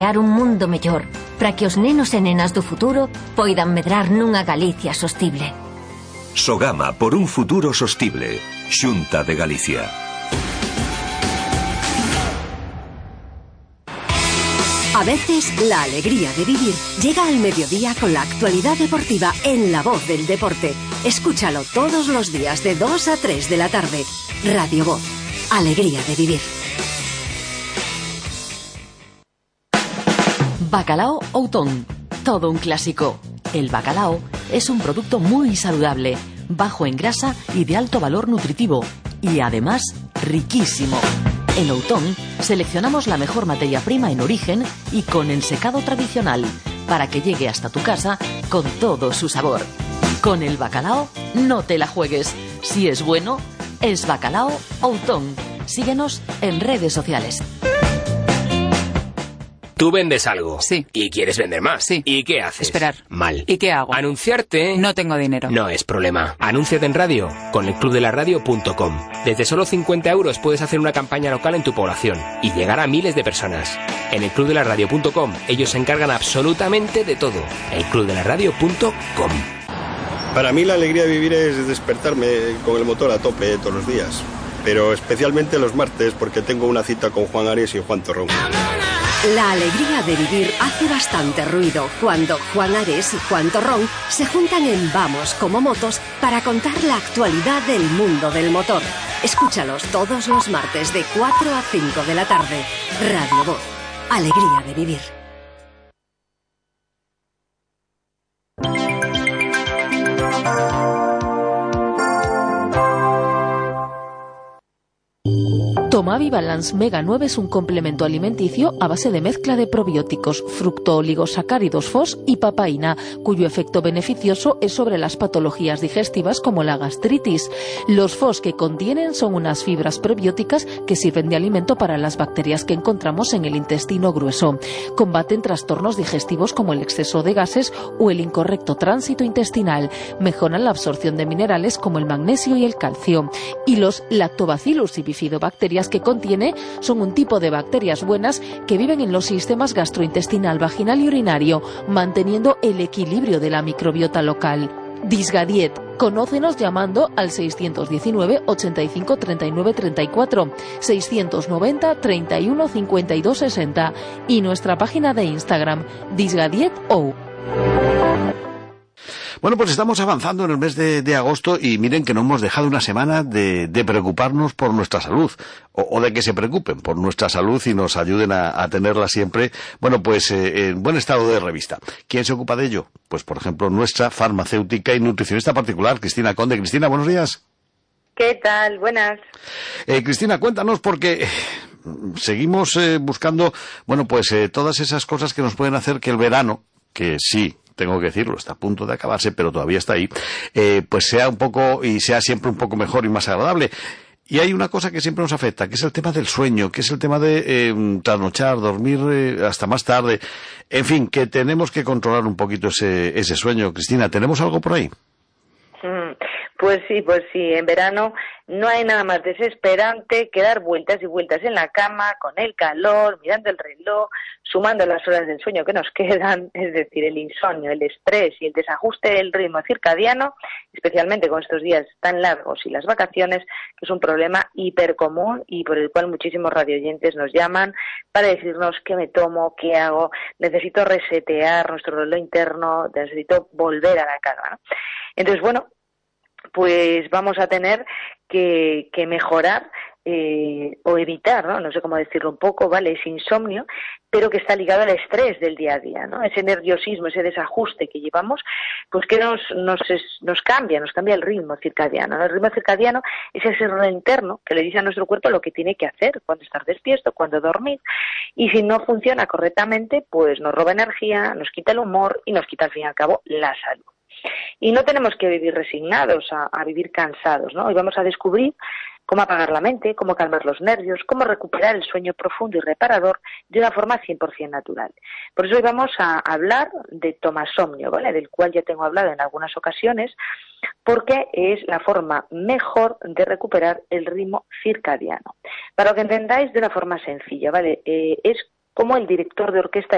crear un mundo mellor para que os nenos e nenas do futuro poidan medrar nunha Galicia sostible. Sogama por un futuro sostible. Xunta de Galicia. A veces, la alegría de vivir llega al mediodía con la actualidad deportiva en La Voz del Deporte. Escúchalo todos los días de 2 a 3 de la tarde. Radio Voz. Alegría de vivir. Bacalao Outón. Todo un clásico. El bacalao es un producto muy saludable, bajo en grasa y de alto valor nutritivo. Y además, riquísimo. En Outón seleccionamos la mejor materia prima en origen y con ensecado tradicional para que llegue hasta tu casa con todo su sabor. Con el bacalao no te la juegues. Si es bueno, es Bacalao Outón. Síguenos en redes sociales. Tú vendes algo. Sí. Y quieres vender más. Sí. ¿Y qué haces? Esperar. Mal. ¿Y qué hago? Anunciarte. No tengo dinero. No es problema. Anúnciate en radio con elclubdelaradio.com. Desde solo 50 euros puedes hacer una campaña local en tu población y llegar a miles de personas. En elclubdelaradio.com ellos se encargan absolutamente de todo. elclubdelaradio.com. Para mí la alegría de vivir es despertarme con el motor a tope todos los días. Pero especialmente los martes porque tengo una cita con Juan Ares y Juan Torrón. La alegría de vivir hace bastante ruido cuando Juan Ares y Juan Torrón se juntan en Vamos como Motos para contar la actualidad del mundo del motor. Escúchalos todos los martes de 4 a 5 de la tarde. Radio Voz. Alegría de vivir. Tomavi Balance Mega 9 es un complemento alimenticio a base de mezcla de probióticos, fructooligosacáridos FOS y papaína, cuyo efecto beneficioso es sobre las patologías digestivas como la gastritis. Los FOS que contienen son unas fibras probióticas que sirven de alimento para las bacterias que encontramos en el intestino grueso. Combaten trastornos digestivos como el exceso de gases o el incorrecto tránsito intestinal. Mejoran la absorción de minerales como el magnesio y el calcio. Y los Lactobacillus y bifidobacterias que contiene son un tipo de bacterias buenas que viven en los sistemas gastrointestinal, vaginal y urinario, manteniendo el equilibrio de la microbiota local. Disgadiet. Conócenos llamando al 619 85 39 34, 690 31 52 60 y nuestra página de Instagram, Disgadiet.ou. Bueno, pues estamos avanzando en el mes de agosto y miren que no hemos dejado una semana de preocuparnos por nuestra salud o de que se preocupen por nuestra salud y nos ayuden a tenerla siempre, bueno, pues en buen estado de revista. ¿Quién se ocupa de ello? Pues, por ejemplo, nuestra farmacéutica y nutricionista particular, Cristina Conde. Cristina, buenos días. ¿Qué tal? Buenas. Cristina, cuéntanos porque seguimos buscando, bueno, pues todas esas cosas que nos pueden hacer que el verano, que sí, tengo que decirlo, está a punto de acabarse, pero todavía está ahí, pues sea un poco y sea siempre un poco mejor y más agradable. Y hay una cosa que siempre nos afecta, que es el tema del sueño, que es el tema de trasnochar, dormir hasta más tarde. En fin, que tenemos que controlar un poquito ese sueño. Cristina, ¿tenemos algo por ahí? Pues sí, en verano no hay nada más desesperante que dar vueltas y vueltas en la cama, con el calor, mirando el reloj, sumando las horas del sueño que nos quedan, es decir, el insomnio, el estrés y el desajuste del ritmo circadiano, especialmente con estos días tan largos y las vacaciones, que es un problema hipercomún y por el cual muchísimos radioyentes nos llaman para decirnos qué me tomo, qué hago, necesito resetear nuestro reloj interno, necesito volver a la calma, ¿no? Entonces, bueno, pues vamos a tener que mejorar o evitar, ¿no? No sé cómo decirlo un poco, ¿vale? Ese insomnio, pero que está ligado al estrés del día a día, ¿no? Ese nerviosismo, ese desajuste que llevamos, pues que nos cambia el ritmo circadiano, ¿no? El ritmo circadiano es ese reloj interno que le dice a nuestro cuerpo lo que tiene que hacer, cuándo estar despierto, cuándo dormir, y si no funciona correctamente, pues nos roba energía, nos quita el humor y nos quita al fin y al cabo la salud. Y no tenemos que vivir resignados a vivir cansados, ¿no? Hoy vamos a descubrir cómo apagar la mente, cómo calmar los nervios, cómo recuperar el sueño profundo y reparador de una forma 100% natural. Por eso hoy vamos a hablar de tomasomnio, ¿vale? Del cual ya tengo hablado en algunas ocasiones, porque es la forma mejor de recuperar el ritmo circadiano. Para que entendáis de una forma sencilla, ¿vale? Es como el director de orquesta